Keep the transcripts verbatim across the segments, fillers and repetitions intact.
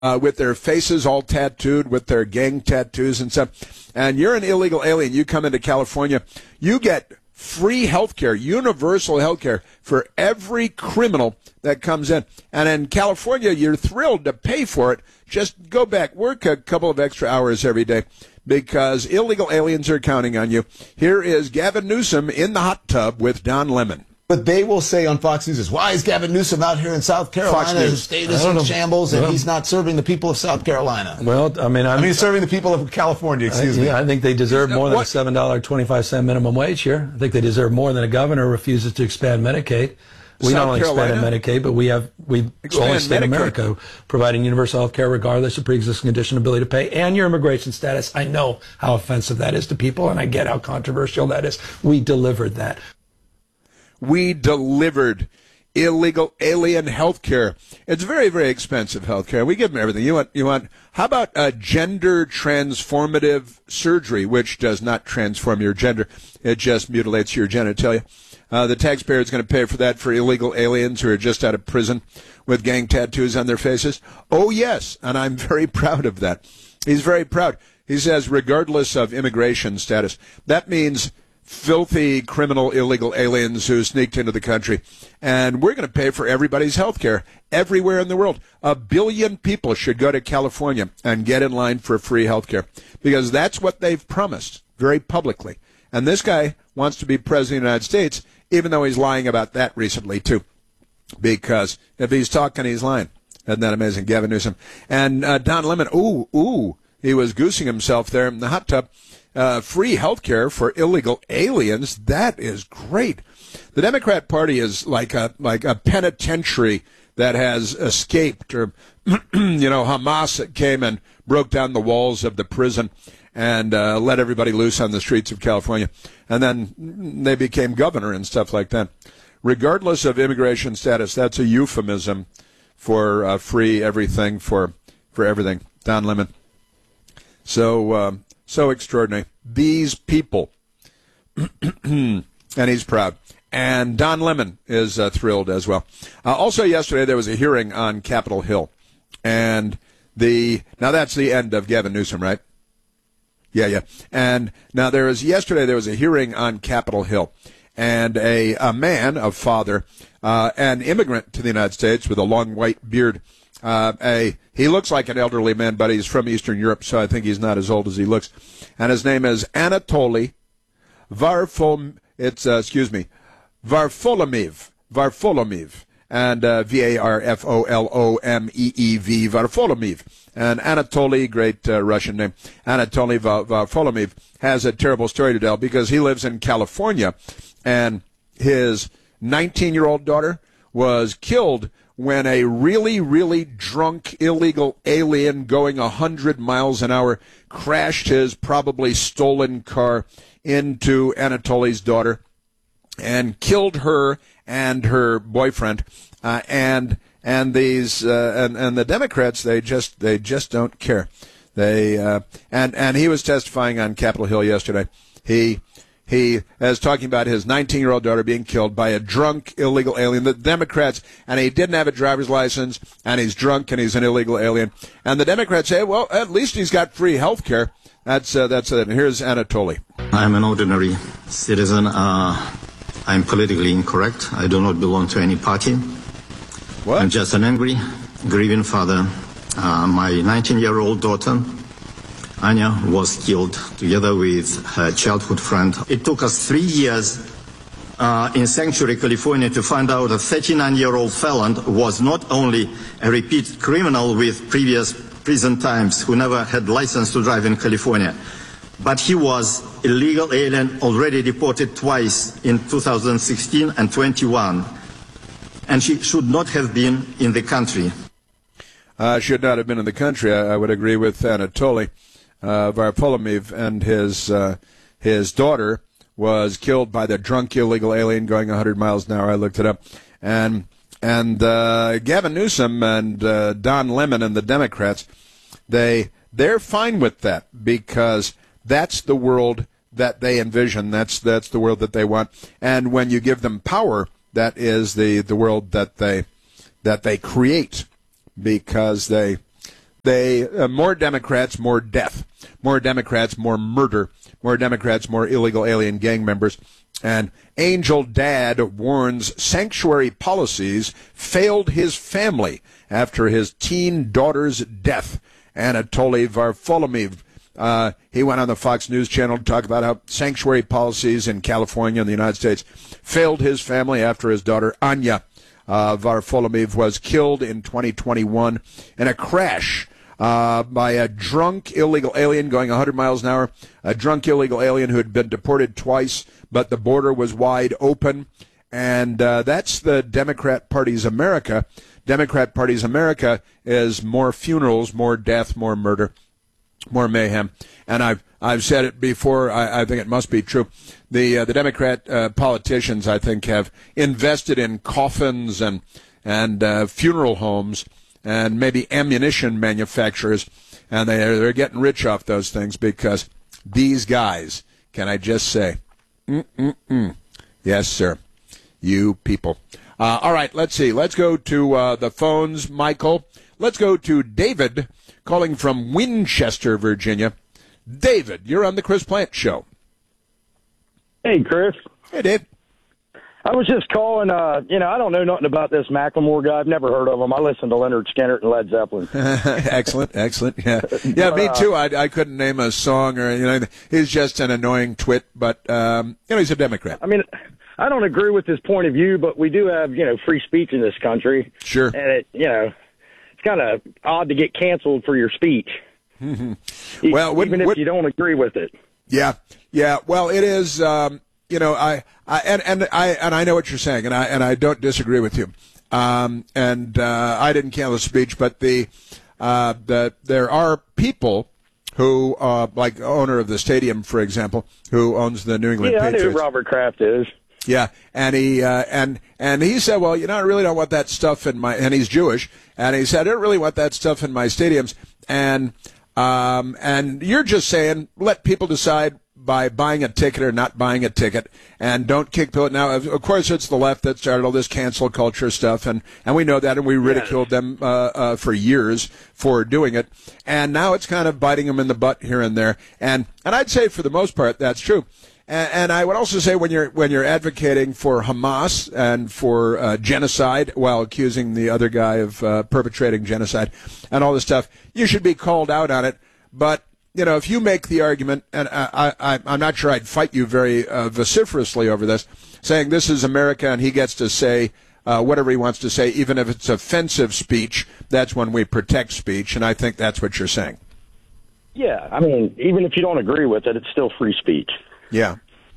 uh, with their faces all tattooed, with their gang tattoos and stuff, and you're an illegal alien, you come into California, you get free health care, universal health care for every criminal that comes in. And in California, you're thrilled to pay for it. Just go back, work a couple of extra hours every day because illegal aliens are counting on you. Here is Gavin Newsom in the hot tub with Don Lemon. But they will say on Fox News, is why is Gavin Newsom out here in South Carolina? His state is in shambles, and well, he's not serving the people of South Carolina. Well, I mean, I'm, I mean, serving the people of California. Excuse I, me. Yeah, I think they deserve more than what? a seven dollars and twenty-five cents minimum wage here. I think they deserve more than a governor who refuses to expand Medicaid. We South not only Carolina? expanded Medicaid, but we have we only state in America providing universal health care regardless of pre-existing condition, ability to pay, and your immigration status. I know how offensive that is to people, and I get how controversial that is. We delivered that. We delivered illegal alien health care. It's very, very expensive health care. We give them everything. You want, you want, how about a gender transformative surgery, which does not transform your gender? It just mutilates your genitalia. Uh, the taxpayer is going to pay for that for illegal aliens who are just out of prison with gang tattoos on their faces. Oh, yes. And I'm very proud of that. He's very proud. He says, regardless of immigration status, that means filthy, criminal, illegal aliens who sneaked into the country. And we're going to pay for everybody's health care everywhere in the world. A billion people should go to California and get in line for free health care because that's what they've promised very publicly. And this guy wants to be president of the United States, even though he's lying about that recently, too. Because if he's talking, he's lying. Isn't that amazing? Gavin Newsom. And uh, Don Lemon, ooh, ooh, he was goosing himself there in the hot tub. Uh, free health care for illegal aliens. That is great. The Democrat Party is like a like a penitentiary that has escaped, or you know, Hamas that came and broke down the walls of the prison and uh, let everybody loose on the streets of California, and then they became governor and stuff like that. Regardless of immigration status, that's a euphemism for uh, free everything for for everything. Don Lemon. So. Uh, So extraordinary. These people. And he's proud. And Don Lemon is uh, thrilled as well. Uh, also yesterday there was a hearing on Capitol Hill. And the, now that's the end of Gavin Newsom, right? Yeah, yeah. And now there was, yesterday there was a hearing on Capitol Hill. And a, a man, a father, uh, an immigrant to the United States with a long white beard. Uh, a he looks like an elderly man, but he's from Eastern Europe, so I think he's not as old as he looks. And his name is Anatoly Varfol. It's uh, excuse me, Varfolomeev. Varfolomeev, and uh, V A R F O L O M E E V. Varfolomeev. And Anatoly, great uh, Russian name, Anatoly Varfolomeev has a terrible story to tell because he lives in California, and his nineteen-year-old daughter was killed when a really, really drunk illegal alien going one hundred miles an hour crashed his probably stolen car into Anatoly's daughter and killed her and her boyfriend. Uh, and and these uh, and and the Democrats, they just they just don't care. They uh, and and he was testifying on Capitol Hill yesterday. He. He is talking about his nineteen-year-old daughter being killed by a drunk illegal alien. The Democrats, and he didn't have a driver's license, and he's drunk, and he's an illegal alien. And the Democrats say, well, at least he's got free health care. That's uh, that's it. And here's Anatoly. I'm an ordinary citizen. Uh, I'm politically incorrect. I do not belong to any party. What? I'm just an angry, grieving father. Uh, my nineteen-year-old daughter, Anya, was killed together with her childhood friend. It took us three years uh, in Sanctuary, California to find out a thirty-nine-year-old felon was not only a repeat criminal with previous prison times who never had license to drive in California, but he was illegal alien already deported twice in two thousand sixteen and twenty-one, and she should not have been in the country. Uh, should not have been in the country. I, I would agree with Anatoly. Uh, Varfolomeev and his uh, his daughter was killed by the drunk illegal alien going one hundred miles an hour. I looked it up, and and uh, Gavin Newsom and uh, Don Lemon and the Democrats, they they're fine with that because that's the world that they envision. That's that's the world that they want. And when you give them power, that is the, the world that they that they create because they. They uh, more Democrats, more death. More Democrats, more murder. More Democrats, more illegal alien gang members. And Angel Dad warns sanctuary policies failed his family after his teen daughter's death. Anatoly Varfolomeev, uh, he went on the Fox News Channel to talk about how sanctuary policies in California and the United States failed his family after his daughter Anya uh, Varfolomeev was killed in twenty twenty-one in a crash Uh, by a drunk illegal alien going one hundred miles an hour, a drunk illegal alien who had been deported twice, but the border was wide open. And uh, that's the Democrat Party's America. Democrat Party's America is more funerals, more death, more murder, more mayhem. And I've I've said it before. I, I think it must be true. The uh, the Democrat uh, politicians, I think, have invested in coffins and and uh, funeral homes and maybe ammunition manufacturers, and they, they're getting rich off those things because these guys, can I just say, mm-mm-mm. Yes, sir, you people. Uh, all right, let's see. Let's go to uh, the phones, Michael. Let's go to David, calling from Winchester, Virginia. David, you're on the Chris Plante Show. Hey, Chris. Hey, Dave. I was just calling, uh, you know, I don't know nothing about this Macklemore guy. I've never heard of him. I listen to Leonard Skinner and Led Zeppelin. Excellent, excellent. Yeah, yeah, me too. I, I couldn't name a song or, you know, he's just an annoying twit, but, um, you know, he's a Democrat. I mean, I don't agree with his point of view, but we do have, you know, free speech in this country. Sure. And, it, you know, it's kind of odd to get canceled for your speech. Mm-hmm. Well, even if you don't agree with it. Yeah, yeah. Well, it is, um, you know, I, I and, and I and I know what you're saying, and I and I don't disagree with you. Um, and uh, I didn't cancel the speech, but the uh, the there are people who, uh, like owner of the stadium, for example, who owns the New England yeah, Patriots. I know who Robert Kraft is. Yeah, and he uh, and and he said, well, you know, I really don't want that stuff in my. And he's Jewish, and he said, I don't really want that stuff in my stadiums. And um, and you're just saying, let people decide by buying a ticket or not buying a ticket, and don't kick people. Now, of, of course, it's the left that started all this cancel culture stuff, and, and we know that, and we ridiculed yeah. them uh, uh, for years for doing it, and now it's kind of biting them in the butt here and there, and and I'd say for the most part that's true. And, and I would also say when you're when you're advocating for Hamas and for uh, genocide while accusing the other guy of uh, perpetrating genocide and all this stuff, you should be called out on it, but you know, if you make the argument, and I, I, I'm not sure I'd fight you very uh, vociferously over this, saying this is America and he gets to say uh, whatever he wants to say, even if it's offensive speech, that's when we protect speech, and I think that's what you're saying. Yeah, I mean, even if you don't agree with it, it's still free speech. Yeah.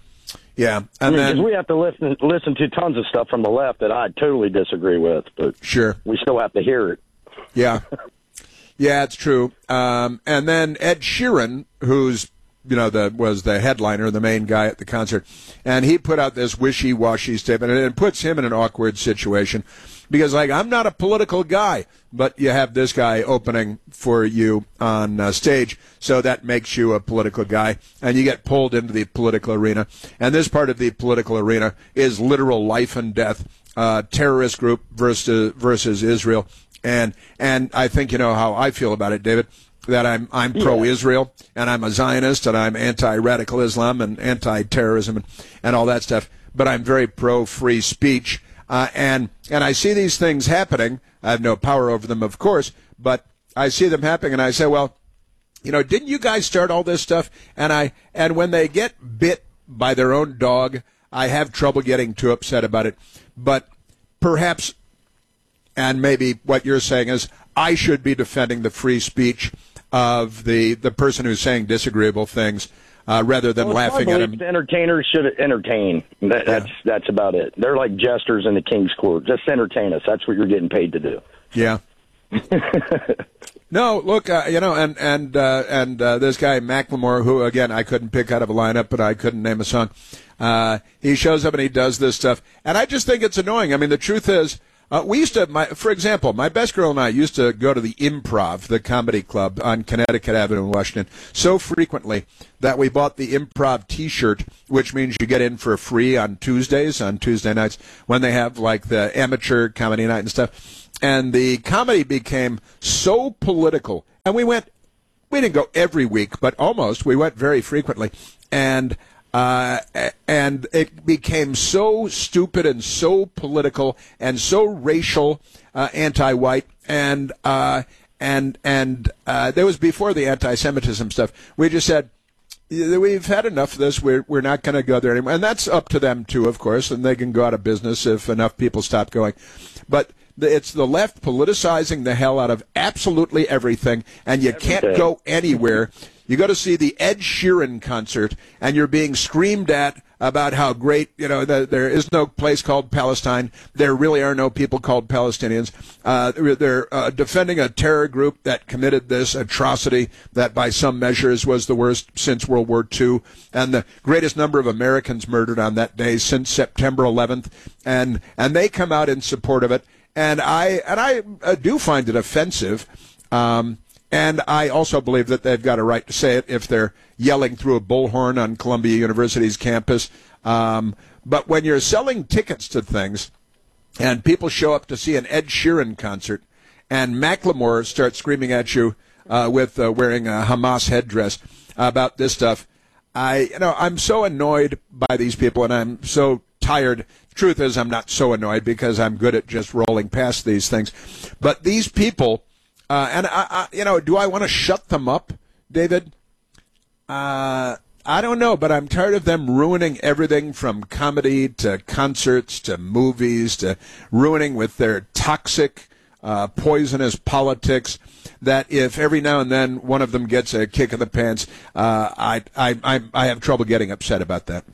Yeah. And I mean, then, 'cause we have to listen, listen to tons of stuff from the left that I totally disagree with, but sure, we still have to hear it. Yeah. Yeah, it's true. Um, and then Ed Sheeran, who's, you know, the was the headliner, the main guy at the concert, and he put out this wishy-washy statement, and it puts him in an awkward situation because, like, I'm not a political guy, but you have this guy opening for you on uh, stage, so that makes you a political guy, and you get pulled into the political arena. And this part of the political arena is literal life and death, uh, terrorist group versus versus Israel. And and I think you know how I feel about it, David, that I'm I'm yeah. pro-Israel, and I'm a Zionist, and I'm anti-radical Islam and anti-terrorism and, and all that stuff. But I'm very pro-free speech. Uh, and and I see these things happening. I have no power over them, of course, but I see them happening, and I say, well, you know, didn't you guys start all this stuff? And I and when they get bit by their own dog, I have trouble getting too upset about it. But perhaps... And maybe what you're saying is I should be defending the free speech of the, the person who's saying disagreeable things uh, rather than well, laughing at him. Entertainers should entertain. That, that's yeah. that's about it. They're like jesters in the king's court. Just entertain us. That's what you're getting paid to do. Yeah. No, look, uh, you know, and and uh, and uh, this guy Macklemore, who again I couldn't pick out of a lineup, but I couldn't name a song. Uh, he shows up and he does this stuff, and I just think it's annoying. I mean, the truth is. Uh, we used to, my, for example, my best girl and I used to go to the Improv, the comedy club on Connecticut Avenue in Washington, so frequently that we bought the Improv T-shirt, which means you get in for free on Tuesdays, on Tuesday nights, when they have like the amateur comedy night and stuff. And the comedy became so political and we went. We didn't go every week, but almost. We went very frequently, and uh, and it became so stupid and so political and so racial, uh, anti-white, and uh, and and uh, that was before the anti-Semitism stuff. We just said, we've had enough of this. We're we're not going to go there anymore, and that's up to them too, of course, and they can go out of business if enough people stop going, but. It's the left politicizing the hell out of absolutely everything, and you can't go anywhere. You go to see the Ed Sheeran concert, and you're being screamed at about how great, you know, the, there is no place called Palestine. There really are no people called Palestinians. Uh, they're uh, defending a terror group that committed this atrocity that by some measures was the worst since World War Two, and the greatest number of Americans murdered on that day since September eleventh, and and they come out in support of it. And I and I uh, do find it offensive, um, and I also believe that they've got a right to say it if they're yelling through a bullhorn on Columbia University's campus. Um, but when you're selling tickets to things, and people show up to see an Ed Sheeran concert, and Macklemore starts screaming at you uh, with uh, wearing a Hamas headdress about this stuff, I you know I'm so annoyed by these people, and I'm so tired. Truth is, I'm not so annoyed because I'm good at just rolling past these things. But these people, uh, and I, I, you know, do I want to shut them up, David? Uh, I don't know, but I'm tired of them ruining everything from comedy to concerts to movies to ruining with their toxic, uh, poisonous politics. That if every now and then one of them gets a kick in the pants, uh, I, I, I, I have trouble getting upset about that.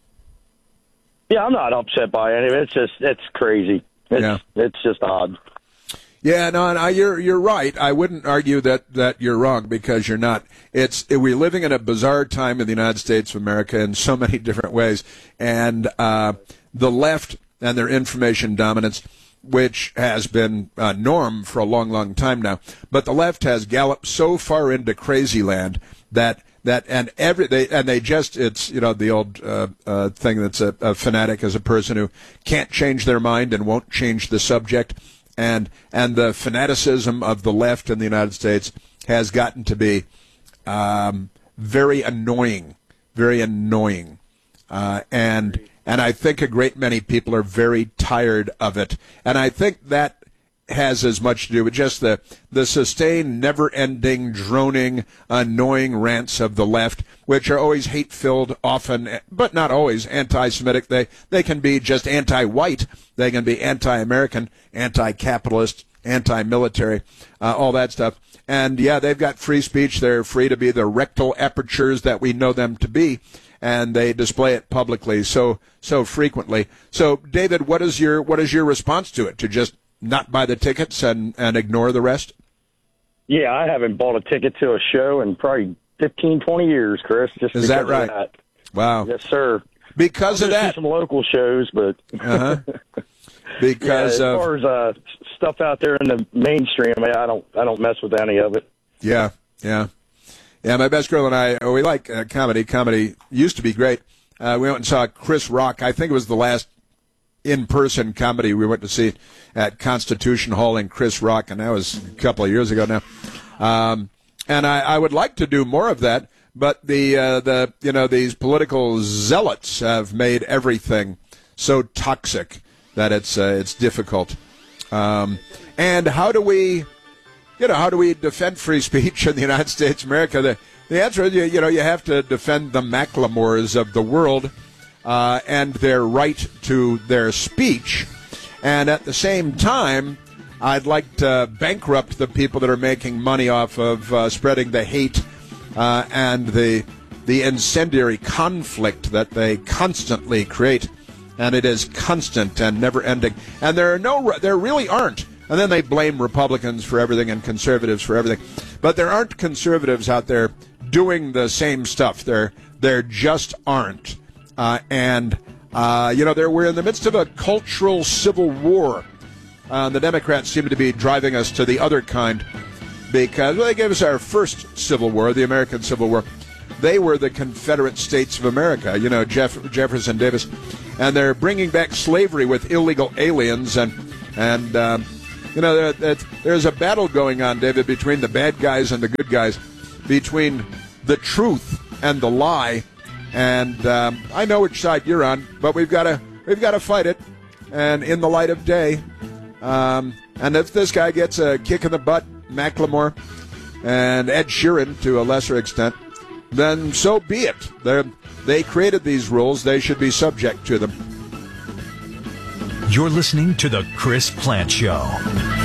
Yeah, I'm not upset by it. It's just, it's crazy. It's, yeah. It's just odd. Yeah, no, and I, you're you're right. I wouldn't argue that, that you're wrong because you're not. It's we're living in a bizarre time in the United States of America in so many different ways, and uh, the left and their information dominance, which has been a norm for a long, long time now, but the left has galloped so far into crazy land that. That and every they and they just it's you know the old uh, uh, thing that's a, a fanatic is a person who can't change their mind and won't change the subject, and and the fanaticism of the left in the United States has gotten to be um, very annoying, very annoying, uh, and and I think a great many people are very tired of it, and I think that has as much to do with just the, the sustained, never-ending, droning, annoying rants of the left, which are always hate-filled, often, but not always, anti-Semitic. They they can be just anti-white. They can be anti-American, anti-capitalist, anti-military, uh, all that stuff. And, yeah, they've got free speech. They're free to be the rectal apertures that we know them to be, and they display it publicly so so frequently. So, David, what is your what is your response to it? To just not buy the tickets and, and ignore the rest? Yeah, I haven't bought a ticket to a show in probably fifteen, twenty years, Chris. Just Is that right? That. Wow. Yes, sir. Because I'll of that. Some local shows, but uh-huh. Because yeah, as of far as uh, stuff out there in the mainstream, I don't, I don't mess with any of it. Yeah, yeah, yeah. My best girl and I, we like uh, comedy. Comedy used to be great. Uh, we went and saw Chris Rock. I think it was the last in-person comedy we went to see at Constitution Hall in Chris Rock, and that was a couple of years ago now. Um, and I, I would like to do more of that, but the uh, the you know these political zealots have made everything so toxic that it's uh, it's difficult. Um, and how do we, you know, how do we defend free speech in the United States of America? The the answer is you, you know you have to defend the Macklemores of the world. Uh, and their right to their speech. And at the same time, I'd like to bankrupt the people that are making money off of uh, spreading the hate uh, and the the incendiary conflict that they constantly create. And it is constant and never-ending. And there are no, there really aren't. And then they blame Republicans for everything and conservatives for everything. But there aren't conservatives out there doing the same stuff. There, there just aren't. Uh, and, uh, you know, there, we're in the midst of a cultural civil war. Uh, the Democrats seem to be driving us to the other kind because, well, they gave us our first Civil War, the American Civil War. They were the Confederate States of America, you know, Jeff, Jefferson Davis. And they're bringing back slavery with illegal aliens and, and um, You know, there, there's a battle going on, David, between the bad guys and the good guys, between the truth and the lie. And um, I know which side you're on, but we've got to we've got to fight it. And in the light of day, um, and if this guy gets a kick in the butt, Macklemore and Ed Sheeran to a lesser extent, then so be it. They're, they created these rules. They should be subject to them. You're listening to The Chris Plante Show.